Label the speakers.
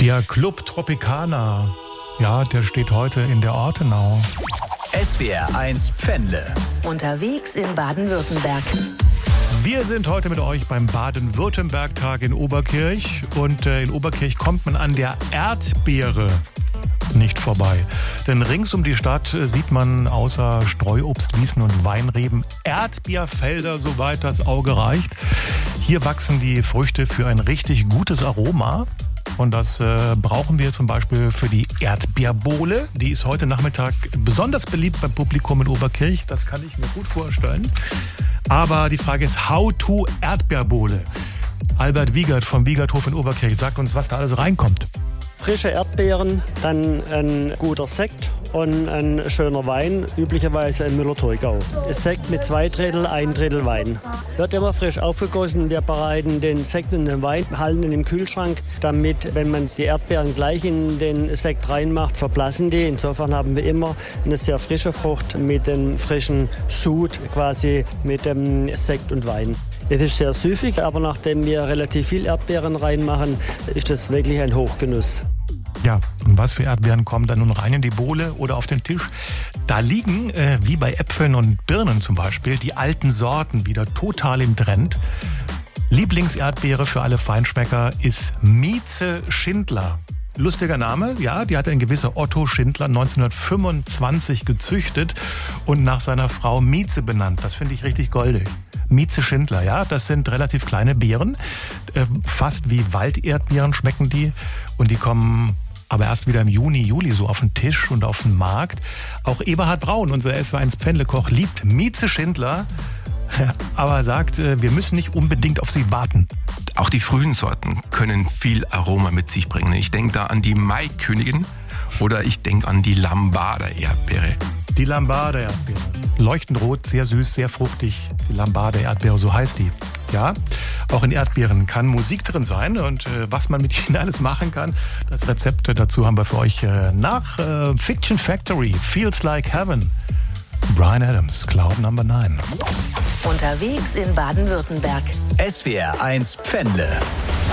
Speaker 1: Der Club Tropicana, ja, der steht heute in der Ortenau.
Speaker 2: SWR 1 Pfändle.
Speaker 3: Unterwegs in Baden-Württemberg.
Speaker 1: Wir sind heute mit euch beim Baden-Württemberg-Tag in Oberkirch. Und in Oberkirch kommt man an der Erdbeere nicht vorbei. Denn rings um die Stadt sieht man außer Streuobstwiesen und Weinreben Erdbeerfelder, soweit das Auge reicht. Hier wachsen die Früchte für ein richtig gutes Aroma. Und das brauchen wir zum Beispiel für die Erdbeerbowle. Die ist heute Nachmittag besonders beliebt beim Publikum in Oberkirch. Das kann ich mir gut vorstellen. Aber die Frage ist, how to Erdbeerbowle? Albert Wiegert vom Wiegerthof in Oberkirch sagt uns, was da alles reinkommt.
Speaker 4: Frische Erdbeeren, dann ein guter Sekt und ein schöner Wein, üblicherweise ein Müller-Thurgau. Sekt mit 2 Drittel, 1 Drittel Wein. Wird immer frisch aufgegossen. Wir bereiten den Sekt und den Wein, halten ihn im Kühlschrank, damit, wenn man die Erdbeeren gleich in den Sekt reinmacht, verblassen die. Insofern haben wir immer eine sehr frische Frucht mit dem frischen Sud, quasi mit dem Sekt und Wein. Es ist sehr süffig, aber nachdem wir relativ viel Erdbeeren reinmachen, ist das wirklich ein Hochgenuss.
Speaker 1: Ja, und was für Erdbeeren kommen da nun rein in die Bowle oder auf den Tisch? Da liegen, wie bei Äpfeln und Birnen zum Beispiel, die alten Sorten wieder total im Trend. Lieblingserdbeere für alle Feinschmecker ist Mieze Schindler. Lustiger Name, ja, die hat ein gewisser Otto Schindler 1925 gezüchtet und nach seiner Frau Mieze benannt. Das finde ich richtig goldig. Mieze Schindler, ja, das sind relativ kleine Beeren, fast wie Walderdbeeren schmecken die und die kommen aber erst wieder im Juni, Juli so auf den Tisch und auf den Markt. Auch Eberhard Braun, unser SW1 Pfändlekoch, liebt Mieze Schindler, aber sagt, wir müssen nicht unbedingt auf sie warten.
Speaker 5: Auch die frühen Sorten können viel Aroma mit sich bringen. Ich denke da an die Maikönigin oder ich denke an die Lambader-Erdbeere.
Speaker 1: Die Lambader-Erdbeere. Leuchtend rot, sehr süß, sehr fruchtig. Die Lambader-Erdbeere, so heißt die. Ja, auch in Erdbeeren kann Musik drin sein und was man mit ihnen alles machen kann, das Rezept dazu haben wir für euch nach Fiction Factory, Feels Like Heaven. Bryan Adams, Cloud Number 9.
Speaker 3: Unterwegs in Baden-Württemberg.
Speaker 2: SWR 1 Pfändle.